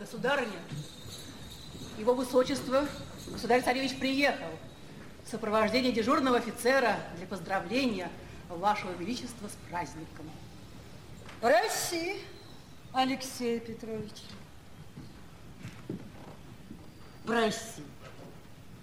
Государыня, его высочество, государь-царевич, приехал в сопровождении дежурного офицера для поздравления вашего величества с праздником. Проси, Алексей Петрович. Проси.